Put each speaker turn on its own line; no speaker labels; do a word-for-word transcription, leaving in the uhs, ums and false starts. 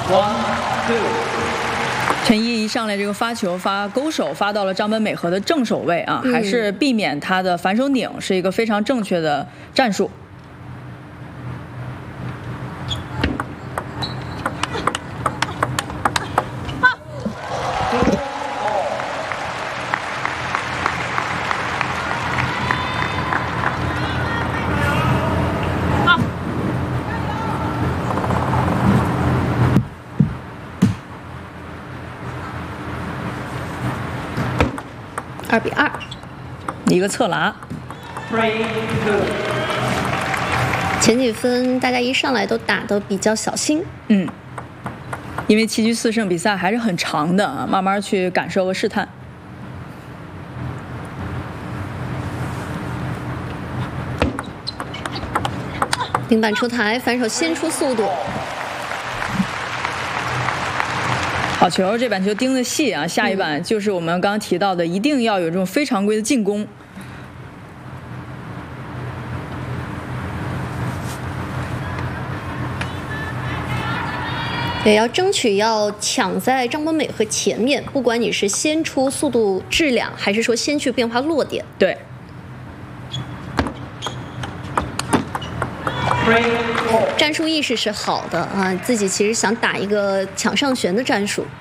One, two。
陈毅一上来这个发球发勾手发到了张本美和的正手位啊，
嗯、
还是避免他的反手拧，是一个非常正确的战术。
二比二，
一个侧拿。
前几分大家一上来都打得比较小心，
嗯，因为七局四胜比赛还是很长的啊，慢慢去感受和试探。
平板出台，反手先出速度。
好球，这板球盯得细啊！下一板就是我们刚刚提到的，一定要有这种非常规的进攻。
也要争取要抢在张本美和前面，不管你是先出速度质量，还是说先去变化落点。
对。
战术意识是好的啊，自己其实想打一个抢上旋的战术。